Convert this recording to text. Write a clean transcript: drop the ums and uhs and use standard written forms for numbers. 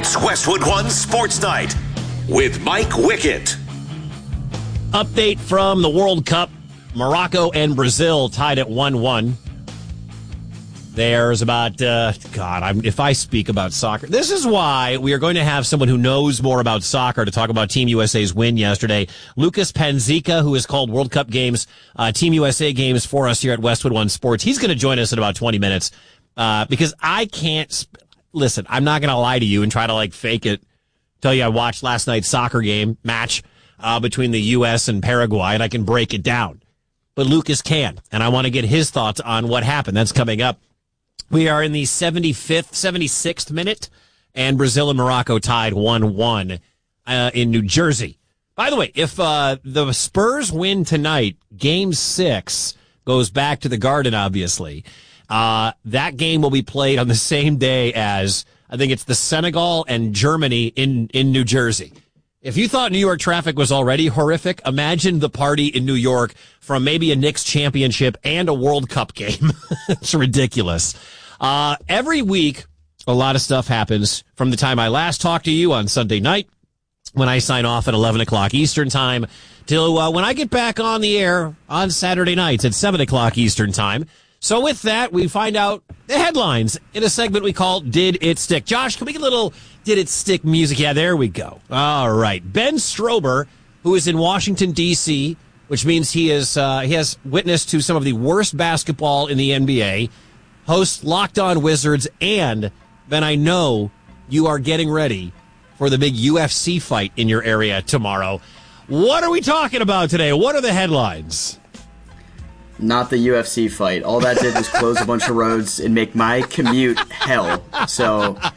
It's Westwood One Sports Night with Mike Wickett. Update from the World Cup. Morocco and Brazil tied at 1-1. There's about, if I speak about soccer, this is why we are going to have someone who knows more about soccer to talk about Team USA's win yesterday. Lucas Panzica, who has called World Cup games, Team USA games for us here at Westwood One Sports. He's going to join us in about 20 minutes, because I can't, listen, I'm not going to lie to you and try to fake it, tell you I watched last night's soccer match, between the U.S. and Paraguay, and I can break it down. But Lucas can, and I want to get his thoughts on what happened. That's coming up. We are in the 76th minute, and Brazil and Morocco tied 1-1 in New Jersey. By the way, if the Spurs win tonight, Game 6 goes back to the Garden, obviously. That game will be played on the same day as, I think it's the Senegal and Germany in New Jersey. If you thought New York traffic was already horrific, imagine the party in New York from maybe a Knicks championship and a World Cup game. It's ridiculous. Every week, a lot of stuff happens from the time I last talked to you on Sunday night, when I sign off at 11 o'clock Eastern time, till when I get back on the air on Saturday nights at 7 o'clock Eastern time. So with that, we find out the headlines in a segment we call Did It Stick? Josh, can we get a little Did It Stick music? Yeah, there we go. All right. Ben Strober, who is in Washington, D.C., which means he has witness to some of the worst basketball in the NBA, hosts Locked On Wizards, and, Ben, I know you are getting ready for the big UFC fight in your area tomorrow. What are we talking about today? What are the headlines? Not the UFC fight. All that did was close a bunch of roads and make my commute hell. So